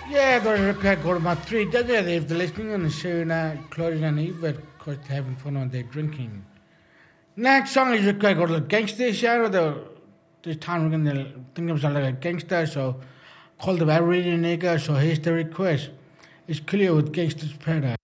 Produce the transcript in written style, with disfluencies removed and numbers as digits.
Yeah, there's a go to 3. If they're listening on the show now, Claudia and Eve, of course, they're having fun on their drinking. Next song is go to the gangster show. This time we're going to think of something like a gangster, so called the Barry Nigga, so here's the request. It's clear with Gangster's Paradise.